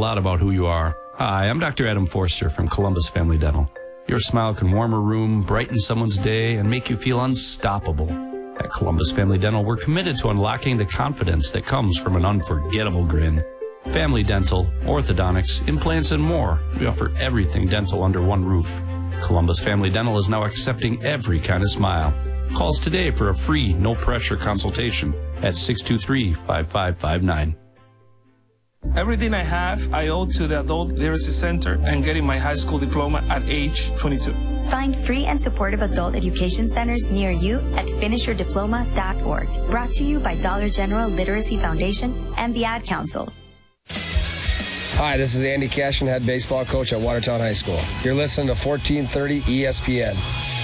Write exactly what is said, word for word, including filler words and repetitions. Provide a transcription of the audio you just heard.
lot about who you are. Hi, I'm Doctor Adam Forster from Columbus Family Dental. Your smile can warm a room, brighten someone's day, and make you feel unstoppable. At Columbus Family Dental, we're committed to unlocking the confidence that comes from an unforgettable grin. Family dental, orthodontics, implants, and more. We offer everything dental under one roof. Columbus Family Dental is now accepting every kind of smile. Call us today for a free, no-pressure consultation at six two three, five five five nine. Everything I have, I owe to the Adult Literacy Center and getting my high school diploma at age twenty-two. Find free and supportive adult education centers near you at finish your diploma dot org. Brought to you by Dollar General Literacy Foundation and the Ad Council. Hi, this is Andy Cashin, head baseball coach at Watertown High School. You're listening to fourteen thirty E S P N.